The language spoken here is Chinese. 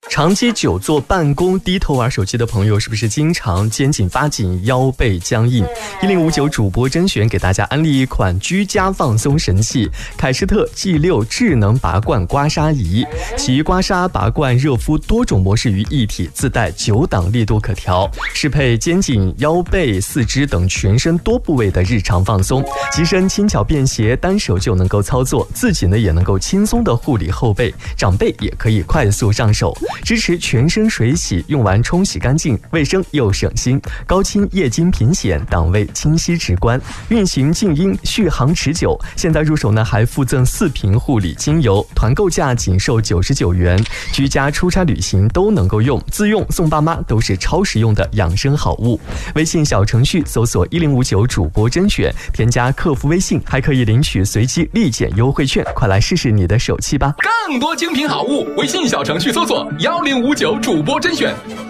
长期久坐办公低头玩手机的朋友，是不是经常肩颈发紧、腰背僵硬？1059主播甄选给大家安利一款居家放松神器——凯诗特 G6 智能拔罐刮痧仪，其刮痧、拔罐、热敷多种模式于一体，自带9档力度可调，适配肩颈、腰背、四肢等全身多部位的日常放松，机身轻巧便携，单手就能够操作，自己呢也能够轻松的护理后背，长辈也可以快速上手。支持全身水洗，用完冲洗干净，卫生又省心，高清液晶屏显，档位清晰直观，运行静音，续航持久。现在入手呢还附赠4瓶护理精油，团购价仅售99元，居家出差旅行都能够用，自用送爸妈都是超实用的养生好物。微信小程序搜索1059主播甄选，添加客服微信，还可以领取随机立减优惠券，快来试试你的手气吧！ 更多精品好物，微信小程序搜索1059主播甄选。